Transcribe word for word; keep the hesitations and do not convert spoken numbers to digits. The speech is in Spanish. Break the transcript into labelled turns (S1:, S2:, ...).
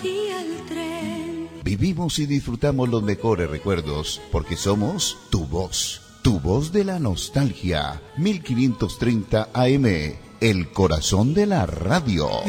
S1: y el tren.
S2: Vivimos y disfrutamos los mejores recuerdos porque somos tu voz, tu voz de la nostalgia. mil quinientos treinta A M, el corazón de la radio.